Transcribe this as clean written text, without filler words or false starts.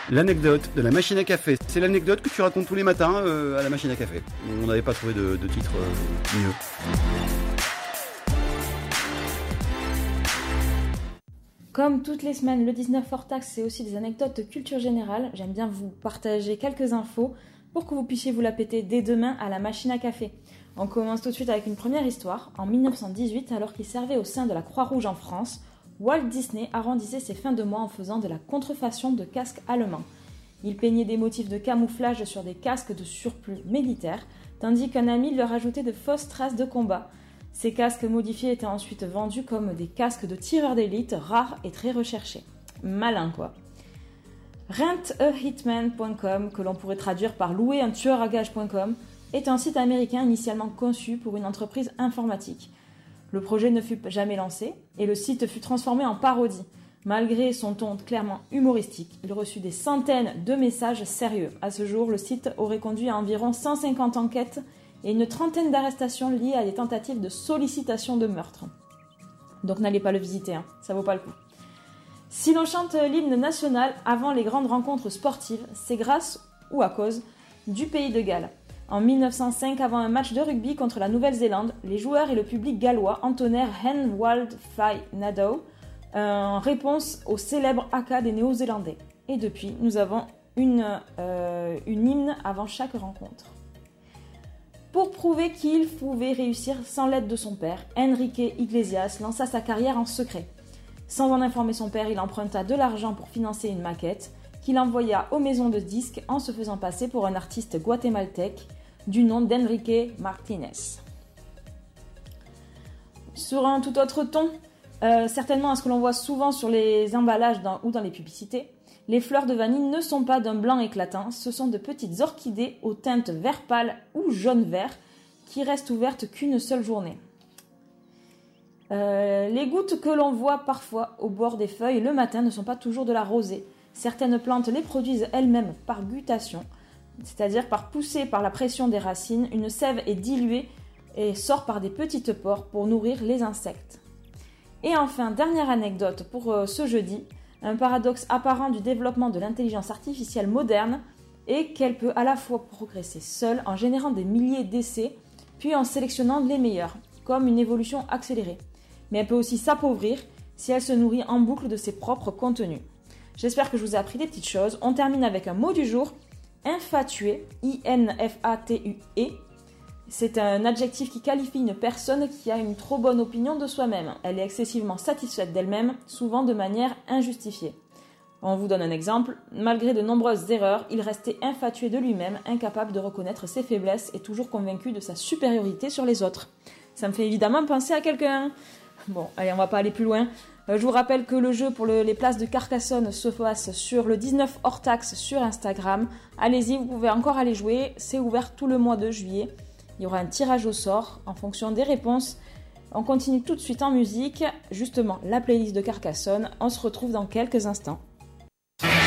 L'anecdote de la machine à café. C'est l'anecdote que tu racontes tous les matins à la machine à café. On n'avait pas trouvé de titre mieux. Comme toutes les semaines, le 19 hors taxe, c'est aussi des anecdotes de culture générale. J'aime bien vous partager quelques infos pour que vous puissiez vous la péter dès demain à la machine à café. On commence tout de suite avec une première histoire. En 1918, alors qu'il servait au sein de la Croix-Rouge en France, Walt Disney arrondissait ses fins de mois en faisant de la contrefaçon de casques allemands. Il peignait des motifs de camouflage sur des casques de surplus militaires, tandis qu'un ami leur ajoutait de fausses traces de combat. Ces casques modifiés étaient ensuite vendus comme des casques de tireurs d'élite rares et très recherchés. Malin quoi. Rentahitman.com, que l'on pourrait traduire par louerantueuragage.com, est un site américain initialement conçu pour une entreprise informatique. Le projet ne fut jamais lancé et le site fut transformé en parodie. Malgré son ton clairement humoristique, il reçut des centaines de messages sérieux. À ce jour, le site aurait conduit à environ 150 enquêtes et une trentaine d'arrestations liées à des tentatives de sollicitation de meurtre. Donc n'allez pas le visiter, ça vaut pas le coup. Si l'on chante l'hymne national avant les grandes rencontres sportives, c'est grâce ou à cause du pays de Galles. En 1905, avant un match de rugby contre la Nouvelle-Zélande, les joueurs et le public gallois entonnèrent Hen Wald Fly Nado en réponse au célèbre haka des Néo-Zélandais. Et depuis, nous avons une hymne avant chaque rencontre. Pour prouver qu'il pouvait réussir sans l'aide de son père, Enrique Iglesias lança sa carrière en secret. Sans en informer son père, il emprunta de l'argent pour financer une maquette qu'il envoya aux maisons de disques en se faisant passer pour un artiste guatémaltèque du nom d'Enrique Martinez. Sur un tout autre ton, certainement à ce que l'on voit souvent sur les emballages ou dans les publicités, les fleurs de vanille ne sont pas d'un blanc éclatant, ce sont de petites orchidées aux teintes vert pâle ou jaune-vert qui restent ouvertes qu'une seule journée. Les gouttes que l'on voit parfois au bord des feuilles le matin ne sont pas toujours de la rosée. Certaines plantes les produisent elles-mêmes par guttation, c'est-à-dire par poussée par la pression des racines, une sève est diluée et sort par des petites pores pour nourrir les insectes. Et enfin, dernière anecdote pour ce jeudi, un paradoxe apparent du développement de l'intelligence artificielle moderne est qu'elle peut à la fois progresser seule en générant des milliers d'essais, puis en sélectionnant les meilleurs, comme une évolution accélérée. Mais elle peut aussi s'appauvrir si elle se nourrit en boucle de ses propres contenus. J'espère que je vous ai appris des petites choses. On termine avec un mot du jour, infatué, I-N-F-A-T-U-E. C'est un adjectif qui qualifie une personne qui a une trop bonne opinion de soi-même. Elle est excessivement satisfaite d'elle-même, souvent de manière injustifiée. On vous donne un exemple. Malgré de nombreuses erreurs, il restait infatué de lui-même, incapable de reconnaître ses faiblesses et toujours convaincu de sa supériorité sur les autres. Ça me fait évidemment penser à quelqu'un. Bon, allez, on va pas aller plus loin. Je vous rappelle que le jeu pour les places de Carcassonne se passe sur le 19 hors taxe sur Instagram. Allez-y, vous pouvez encore aller jouer. C'est ouvert tout le mois de juillet. Il y aura un tirage au sort en fonction des réponses. On continue tout de suite en musique. Justement, la playlist de Carcassonne. On se retrouve dans quelques instants.